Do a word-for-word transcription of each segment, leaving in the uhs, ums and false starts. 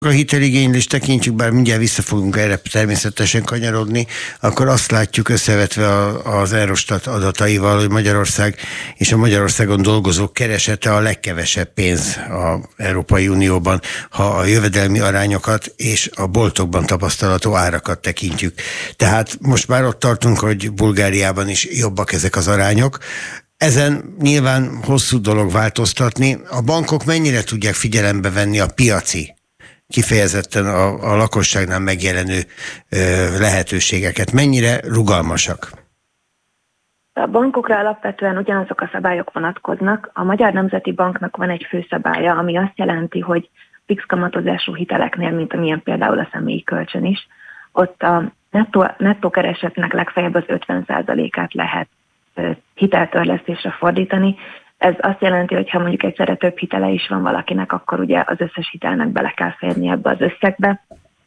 a hiteligénylést tekintsük, bár mindjárt vissza fogunk erre természetesen kanyarodni, akkor azt látjuk összevetve az Eurostat adataival, hogy Magyarország és a Magyarországon dolgozók keresete a legkevesebb pénz az Európai Unióban, ha a jövedelmi arányokat és a boltokban tapasztalható árakat tekintjük. Tehát most már ott tartunk, hogy Bulgáriában is jobbak ezek az arányok. Ezen nyilván hosszú dolog változtatni. A bankok mennyire tudják figyelembe venni a piaci, kifejezetten a, a lakosságnál megjelenő ö, lehetőségeket? Mennyire rugalmasak? A bankokra alapvetően ugyanazok a szabályok vonatkoznak. A Magyar Nemzeti Banknak van egy főszabálya, ami azt jelenti, hogy fix kamatozású hiteleknél, mint amilyen például a személyi kölcsön is, ott a nettó, nettó keresetnek legfeljebb az ötven százalékát lehet hiteltörlesztésre fordítani. Ez azt jelenti, hogy ha mondjuk egyszerre több hitele is van valakinek, akkor ugye az összes hitelnek bele kell férni ebbe az összegbe.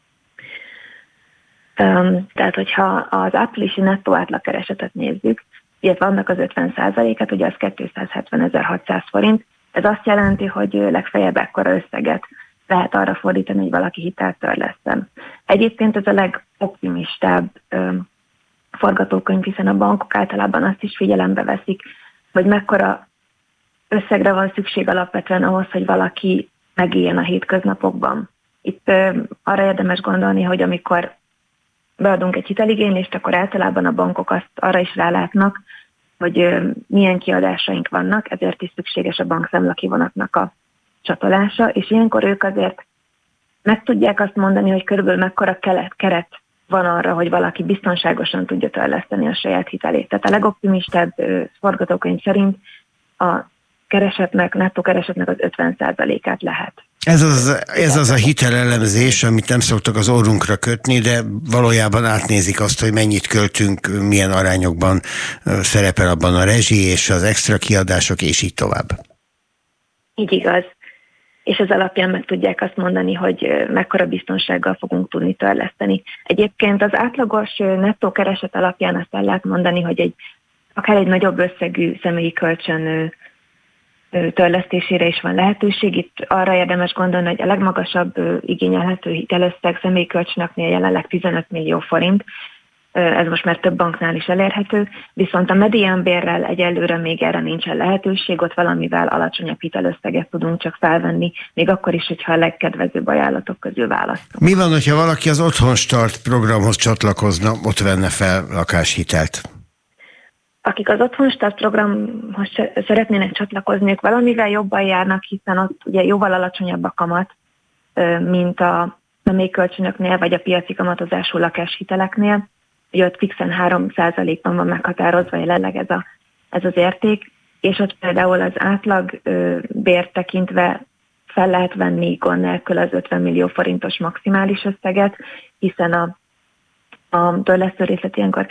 Tehát, hogyha az áprilisi nettó átlagkeresetet nézzük, illetve annak az ötven százalékát, ugye az kétszázhetvenezer-hatszáz forint, ez azt jelenti, hogy legfeljebb ekkora összeget lehet arra fordítani, hogy valaki hitelt törleszten. Egyébként ez a legoptimistább forgatókönyv, hiszen a bankok általában azt is figyelembe veszik, hogy mekkora összegre van szükség alapvetően ahhoz, hogy valaki megéljen a hétköznapokban. Itt ö, arra érdemes gondolni, hogy amikor beadunk egy hiteligénylést, akkor általában a bankok azt arra is rálátnak, hogy ö, milyen kiadásaink vannak, ezért is szükséges a bankszámla kivonatnak a csatolása, és ilyenkor ők azért meg tudják azt mondani, hogy körülbelül mekkora kelet, keret van arra, hogy valaki biztonságosan tudja törleszteni a saját hitelét. Tehát a legoptimistább ö, forgatókönyv szerint a keresetnek, nettó keresetnek az ötven százalékát lehet. Ez az, ez az a hitelelemzés, amit nem szoktak az orrunkra kötni, de valójában átnézik azt, hogy mennyit költünk, milyen arányokban szerepel abban a rezsi és az extra kiadások, és így tovább. Így igaz. És ez alapján meg tudják azt mondani, hogy mekkora biztonsággal fogunk tudni törleszteni. Egyébként az átlagos nettó kereset alapján azt el lehet mondani, hogy egy, akár egy nagyobb összegű személyi kölcsön törlesztésére is van lehetőség. Itt arra érdemes gondolni, hogy a legmagasabb igényelhető hitelösszeg személyi kölcsönöknél jelenleg tizenöt millió forint. Ez most már több banknál is elérhető, viszont a mediánbérrel egyelőre még erre nincsen lehetőség, ott valamivel alacsonyabb hitelösszeget tudunk csak felvenni, még akkor is, hogyha a legkedvezőbb ajánlatok közül választunk. Mi van, hogyha valaki az Otthon Start programhoz csatlakozna, ott venne fel lakáshitelt? Akik az Otthon Start programhoz szeretnének csatlakozni, ők valamivel jobban járnak, hiszen ott ugye jóval alacsonyabb a kamat, mint a személykölcsönöknél, vagy a piaci kamatozású lakáshiteleknél. Ugye ott fixen három százalékban van meghatározva jelenleg ez, a, ez az érték, és ott például az átlag ö, bért tekintve fel lehet venni gond nélkül az ötven millió forintos maximális összeget, hiszen a A törlesztő részlet ilyenkor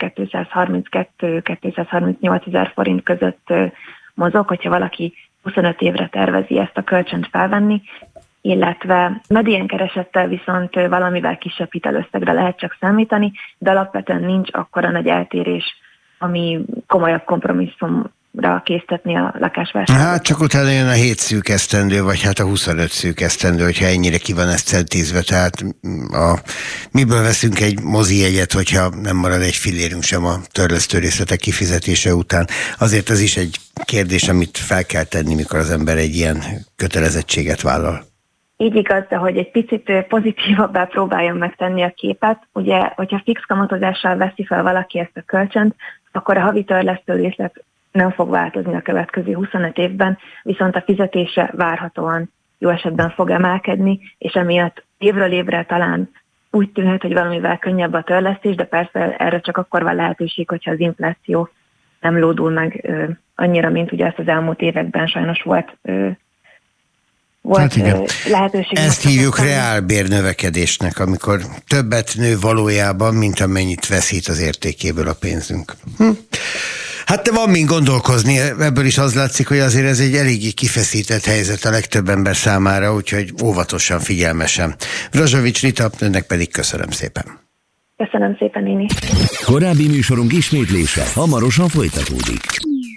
kétszázharminckettő-kétszázharmincnyolc ezer forint között mozog, hogyha valaki huszonöt évre tervezi ezt a kölcsönt felvenni, illetve medián keresettel viszont valamivel kisebb hitelösszegre lehet csak számítani, de alapvetően nincs akkora nagy eltérés, ami komolyabb kompromisszumra késztetni a lakásvásárlót. Hát csak utána jön a hét szűk esztendő, vagy hát a huszonöt szűk esztendő, hogyha ennyire ki van ez centízve. Tehát a, miből veszünk egy mozi jegyet, hogyha nem marad egy fillérünk sem a törlesztő részletek kifizetése után. Azért ez is egy kérdés, amit fel kell tenni, mikor az ember egy ilyen kötelezettséget vállal. Így igaz, de hogy egy picit pozitívabbá próbáljon megtenni a képet. Ugye, hogyha fix kamatozással veszi fel valaki ezt a kölcsönt, akkor a havi törlesztő részlet nem fog változni a következő huszonöt évben, viszont a fizetése várhatóan jó esetben fog emelkedni, és emiatt évről évre talán úgy tűnhet, hogy valamivel könnyebb a törlesztés, de persze erre csak akkor van lehetőség, hogyha az infláció nem lódul meg ö, annyira, mint ugye ezt az elmúlt években sajnos volt ö, Volt hát igen. lehetőség. Ezt hívjuk reálbérnövekedésnek, amikor többet nő valójában, mint amennyit veszít az értékéből a pénzünk. Hm. Hát van mind gondolkozni, ebből is az látszik, hogy azért ez egy eléggé kifeszített helyzet a legtöbb ember számára, úgyhogy óvatosan, figyelmesen. Brazsovics Rita, önnek pedig köszönöm szépen. Köszönöm szépen én is. Korábbi műsorunk ismétlése hamarosan folytatódik.